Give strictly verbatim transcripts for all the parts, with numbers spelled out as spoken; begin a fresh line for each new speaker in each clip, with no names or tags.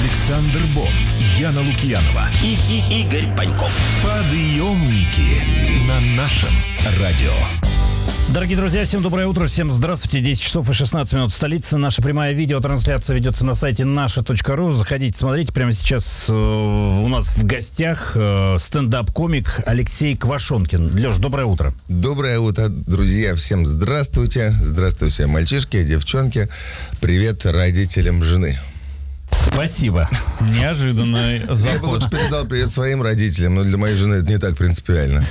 Александр Бон, Яна Лукьянова
и, и Игорь Паньков.
Подъемники на нашем радио.
Дорогие друзья, всем доброе утро, всем здравствуйте. десять часов и шестнадцать минут в столице. Наша прямая видеотрансляция ведется на сайте наша точка ру. Заходите, смотрите. Прямо сейчас э, у нас в гостях э, стендап-комик Алексей Квашонкин. Леш, доброе утро.
Доброе утро, друзья. Всем здравствуйте. Здравствуйте, мальчишки, девчонки. Привет родителям жены.
Спасибо.
Неожиданный заход.
Я бы лучше передал привет своим родителям, но для моей жены это не так принципиально.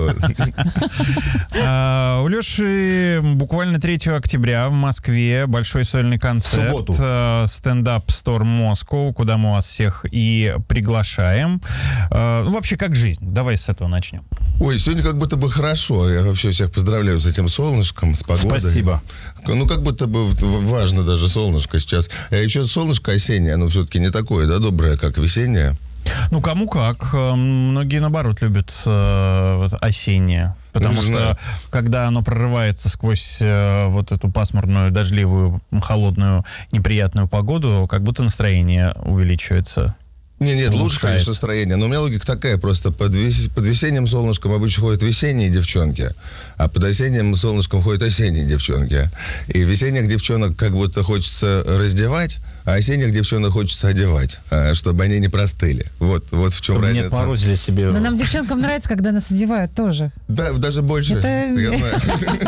А, у Леши буквально третьего октября в Москве большой сольный концерт. Стендап Storm Moscow, куда мы вас всех и приглашаем. А, ну, вообще, как жизнь? Давай с этого начнем.
Ой, сегодня как будто бы хорошо. Я вообще всех поздравляю с этим солнышком, с погодой.
Спасибо.
Ну, как будто бы важно даже солнышко сейчас. А еще солнышко осеннее, оно все-таки не такое, да, доброе, как весеннее.
Ну, кому как. Многие, наоборот, любят э, осеннее. Потому
Не
что,
знаю.
когда оно прорывается сквозь э, вот эту пасмурную, дождливую, холодную, неприятную погоду, как будто настроение увеличивается.
Не, нет, лучше,
Улучшается.
конечно, настроение. Но у меня логика такая, просто под, вес... под весенним солнышком обычно ходят весенние девчонки, а под осенним солнышком ходят осенние девчонки. И весенних девчонок как будто хочется раздевать, а осенних девчонок хочется одевать, чтобы они не простыли. Вот, вот в чем
Чтобы не
разница.
отморозили себе.
Но нам, девчонкам, нравится, когда нас одевают тоже.
Да, даже больше.
Это
Я знаю.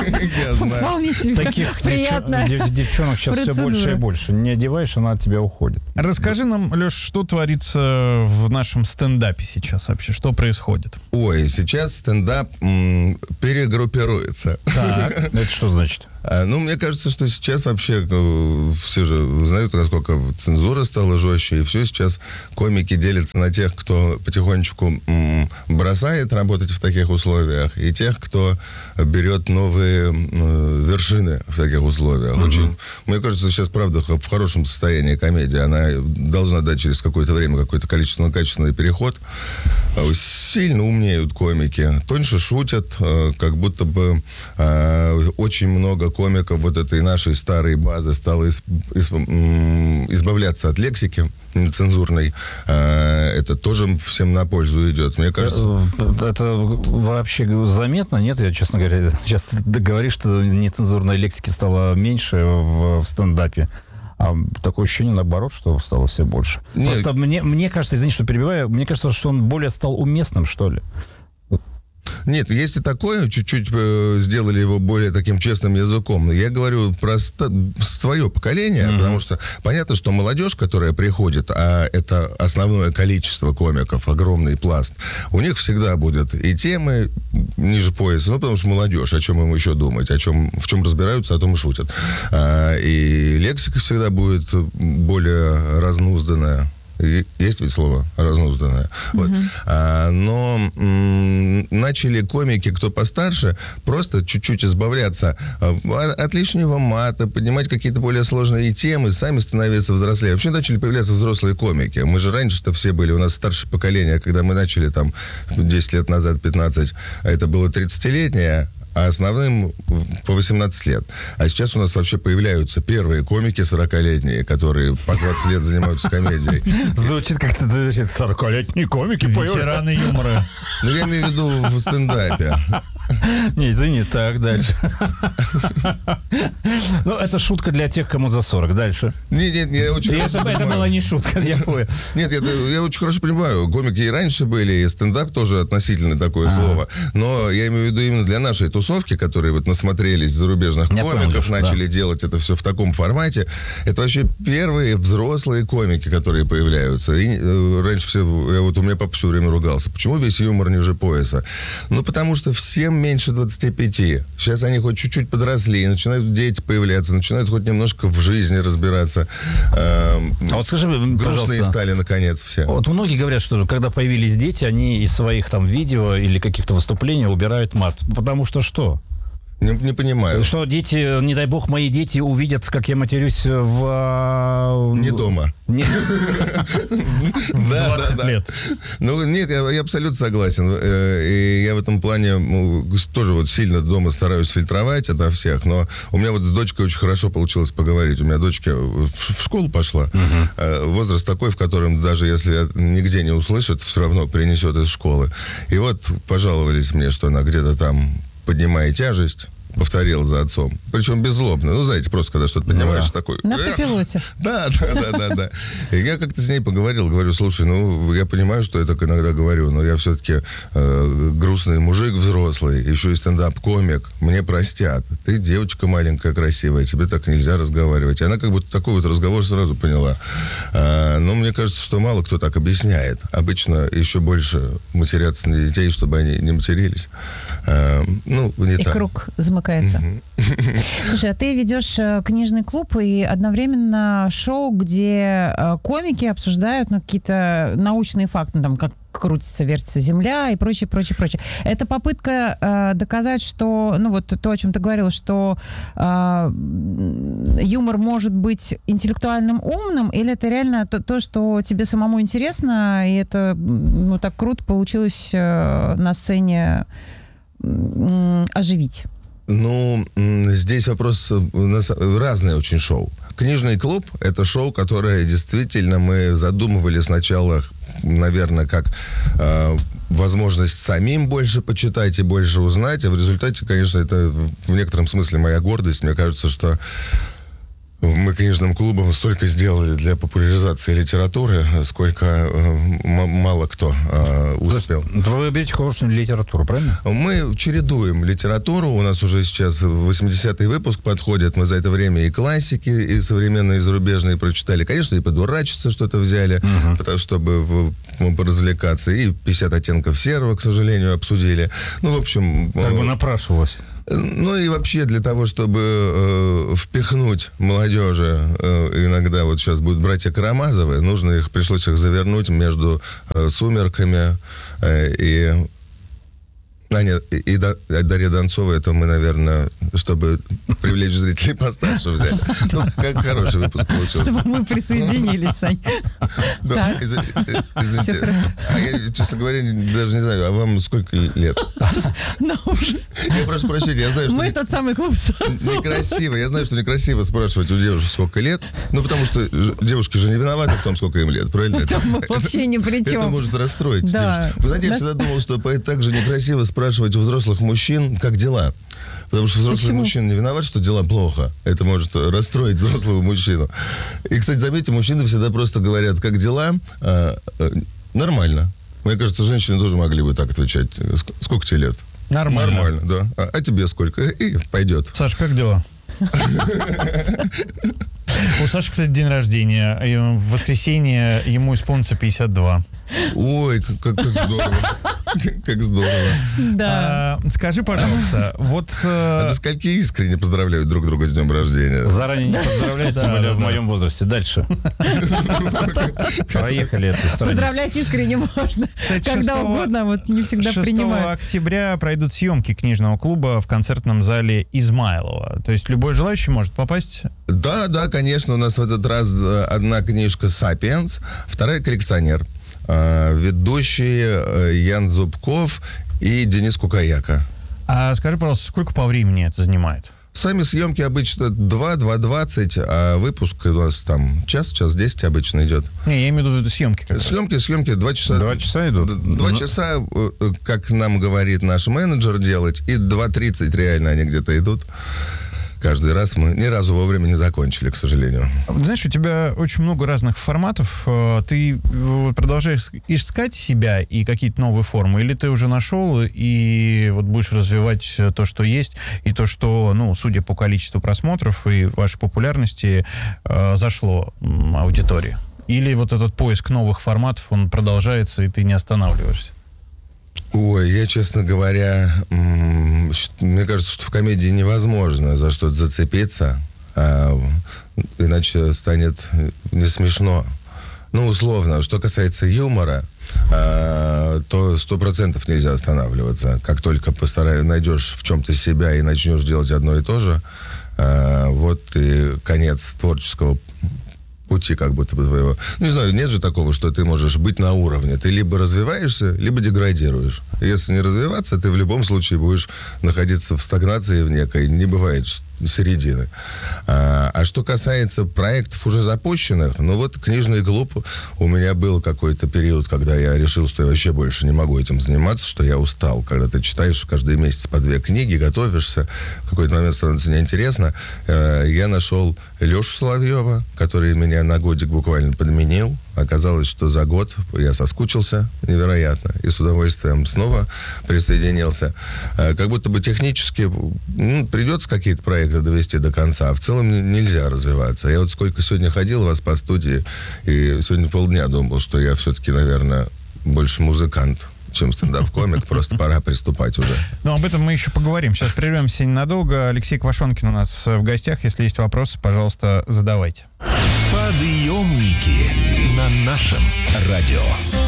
Я знаю.
Вполне себе
Таких
приятно.
девчон- девчонок сейчас все
Процедура.
больше и больше. Не одеваешь, она от тебя уходит.
Расскажи нам, Леш, что творится в нашем стендапе сейчас вообще? Что происходит?
Ой, сейчас стендап м, перегруппируется.
Так, это что значит?
А, Ну, мне кажется, что сейчас вообще э, все же знают, насколько цензура стала жестче, и все сейчас комики делятся на тех, кто потихонечку м, бросает работать в таких условиях, и тех, кто берет новые э, вершины в таких условиях. Очень, мне кажется, сейчас, правда, х- в хорошем состоянии комедия. Она должна дать через какое-то время какой-то количественно-качественный переход. А, Сильно умнеют комики, тоньше шутят, э, как будто бы э, очень много комиков вот этой нашей старой базы стало из- из- м, избавляться от лексики нецензурной. Э, Это тоже всем на пользу идет. Мне кажется...
Это вообще заметно, нет? Я, честно говоря, сейчас ты говоришь, что нецензурной лексики стало меньше в, в стендапе. А такое ощущение, наоборот, что стало все больше.
Нет.
Просто мне, мне кажется, извини, что перебиваю, мне кажется, что он более стал уместным, что ли.
Нет, есть и такое, чуть-чуть э, сделали его более таким честным языком. Но я говорю про ста- свое поколение, mm-hmm. потому что понятно, что молодежь, которая приходит, а это основное количество комиков, огромный пласт, у них всегда будут и темы ниже пояса, ну, потому что молодежь, о чем им еще думать, о чем, в чем разбираются, о том и шутят. А, и лексика всегда будет более разнузданная. И- Есть ведь слово разнузданное. Вот. А, но м, начали комики, кто постарше, просто чуть-чуть избавляться а, от лишнего мата, поднимать какие-то более сложные темы, сами становиться взрослее. Вообще начали появляться взрослые комики. Мы же раньше-то все были, у нас старшее поколение, когда мы начали там десять лет назад, пятнадцать, а это было тридцатилетнее, а основным по восемнадцать лет. А сейчас у нас вообще появляются первые комики сорокалетние, которые по двадцать лет занимаются комедией.
Звучит как-то сорокалетние комики.
Ветераны юмора.
Ну, я имею в виду в стендапе.
Не, извини, так, дальше. Ну, это шутка для тех, кому за сорок. Дальше.
Нет, нет, я очень
И
хорошо
это, это
понимаю.
была не шутка, я понял.
Нет, я, я очень хорошо понимаю, комики и раньше были, и стендап тоже относительно такое слово. Но я имею в виду именно для нашей тусовки, которые вот насмотрелись зарубежных
Я понял,
комиков,
Леша,
начали
да.
делать это все в таком формате. Это вообще первые взрослые комики, которые появляются. И, э, раньше все, я вот у меня папа все время ругался. Почему весь юмор ниже пояса? Ну, потому что всем меньше двадцати пяти. Сейчас они хоть чуть-чуть подросли, начинают дети появляться, начинают хоть немножко в жизни разбираться. Эм,
А вот скажи,
грустные
пожалуйста,
стали, наконец, все.
вот многие говорят, что когда появились дети, они из своих там видео или каких-то выступлений убирают мат. Потому что что?
Не, не понимаю.
Что дети, не дай бог, мои дети увидят, как я матерюсь в...
Не дома.
Не,
двадцать лет.
Ну, нет, я, я абсолютно согласен. И я в этом плане ну, тоже вот сильно дома стараюсь фильтровать ото всех, но у меня вот с дочкой очень хорошо получилось поговорить. У меня дочка в, в школу пошла. Uh-huh. Возраст такой, в котором даже если нигде не услышит, все равно принесет из школы. И вот пожаловались мне, что она где-то там поднимает тяжесть, повторил за отцом. Причем беззлобно. Ну, знаете, просто когда что-то поднимаешь, да. такой...
На автопилоте.
Да, да, да, да, да. И я как-то с ней поговорил, говорю, слушай, ну, я понимаю, что я так иногда говорю, но я все-таки э, грустный мужик взрослый, еще и стендап-комик, мне простят. Ты девочка маленькая, красивая, тебе так нельзя разговаривать. И она как будто такой вот разговор сразу поняла. А, но мне кажется, что мало кто так объясняет. Обычно еще больше матерятся на детей, чтобы они не матерились. А, ну, не
и
так.
круг замыкается. Слушай, а ты ведешь книжный клуб и одновременно шоу, где комики обсуждают ну, какие-то научные факты, там, как крутится, вертится Земля и прочее, прочее, прочее. Это попытка э, доказать, что, ну вот то, о чем ты говорил, что э, юмор может быть интеллектуальным, умным, или это реально то, то что тебе самому интересно, и это ну, так круто получилось э, на сцене э, оживить?
Ну, здесь вопрос... У нас разные очень шоу. Книжный клуб — это шоу, которое действительно мы задумывали сначала, наверное, как э, возможность самим больше почитать и больше узнать. А в результате, конечно, это в некотором смысле моя гордость. Мне кажется, что мы книжным клубом столько сделали для популяризации литературы, сколько э, м- мало кто э, успел.
Вы берете художественную литературу, правильно?
Мы чередуем литературу. У нас уже сейчас восьмидесятый выпуск подходит. Мы за это время и классики, и современные, и зарубежные прочитали. Конечно, и подурачиться что-то взяли, uh-huh. потому, чтобы в, поразвлекаться. И пятьдесят оттенков серого, к сожалению, обсудили. Ну, в общем...
Как бы напрашивалось.
Ну и вообще для того, чтобы э, впихнуть молодежи, э, иногда вот сейчас будут братья Карамазовы, нужно их, пришлось их завернуть между э, «Сумерками» э, и... А нет, и, и Дарья Донцова, это мы, наверное, чтобы привлечь зрителей постарше взять. Ну, как хороший выпуск получился.
Чтобы мы присоединились, Сань.
Извините. А я, честно говоря, даже не знаю, а вам сколько лет? Я прошу прощения, я знаю, что...
Мы тот самый клуб СОСу.
Некрасиво, я знаю, что некрасиво спрашивать у девушек, сколько лет. Ну, потому что девушки же не виноваты в том, сколько им лет, правильно?
Это вообще ни при чем.
Это может расстроить девушек. Вы знаете, я всегда думал, что так же некрасиво спрашивать у взрослых мужчин, как дела. Потому что взрослый
Почему?
мужчина не виноват, что дела плохо. Это может расстроить взрослого мужчину. И, кстати, заметьте, мужчины всегда просто говорят, как дела, а, а, нормально. Мне кажется, женщины тоже могли бы так отвечать. Сколько тебе лет?
Нормально.
Нормально, да. А, а тебе сколько? И пойдет.
Саш, как дела? У Саши, кстати, день рождения. В воскресенье ему исполнится пятьдесят два.
Ой, как, как здорово. Как здорово.
Да.
А, скажи, пожалуйста, вот...
А до скольки искренне поздравляют друг друга с днем рождения?
Заранее не поздравляйте, тем более в моем возрасте. Дальше. Проехали эту страницу.
Поздравлять искренне можно. Когда угодно, вот не всегда принимают.
шестого октября пройдут съемки книжного клуба в концертном зале Измайлова. То есть любой желающий может попасть?
Да, да, конечно. У нас в этот раз одна книжка «Сапиенс», вторая «Коллекционер». Ведущие Ян Зубков и Денис Кукаяка.
А скажи, пожалуйста, сколько по времени это занимает?
Сами съемки обычно два-два двадцать, а выпуск у нас там час, час десять обычно идет.
Не, я имею в виду съемки. Как
съемки, раз. съемки два часа.
Два часа идут?
Два
ну...
часа, как нам говорит наш менеджер, делать, и два тридцать реально они где-то идут. Каждый раз мы ни разу вовремя не закончили, к сожалению.
Знаешь, у тебя очень много разных форматов. Ты продолжаешь искать себя и какие-то новые формы? Или ты уже нашел и вот будешь развивать то, что есть, и то, что, ну, судя по количеству просмотров и вашей популярности, зашло аудитории? Или вот этот поиск новых форматов, он продолжается, и ты не останавливаешься?
Ой, я, честно говоря, м- мне кажется, что в комедии невозможно за что-то зацепиться, а, иначе станет не смешно. Ну, условно, что касается юмора, а, то сто процентов нельзя останавливаться. Как только постарай, найдешь в чем-то себя и начнешь делать одно и то же, а, вот и конец творческого пути как будто бы твоего. Не знаю, нет же такого, что ты можешь быть на уровне. Ты либо развиваешься, либо деградируешь. Если не развиваться, ты в любом случае будешь находиться в стагнации в некой. Не бывает середины. А, а что касается проектов уже запущенных, ну вот книжный клуб, у меня был какой-то период, когда я решил, что я вообще больше не могу этим заниматься, что я устал. Когда ты читаешь каждый месяц по две книги, готовишься, в какой-то момент становится неинтересно. Я нашел Лешу Соловьева, который меня на годик буквально подменил. Оказалось, что за год я соскучился невероятно и с удовольствием снова присоединился. Как будто бы технически ну, придется какие-то проекты довести до конца, а в целом нельзя развиваться. Я вот сколько сегодня ходил у вас по студии, и сегодня полдня думал, что я все-таки, наверное, больше музыкант, чем стендап-комик. Просто пора приступать уже.
Ну, об этом мы еще поговорим. Сейчас прервемся ненадолго. Алексей Квашонкин у нас в гостях. Если есть вопросы, пожалуйста, задавайте.
Подъемники на нашем радио.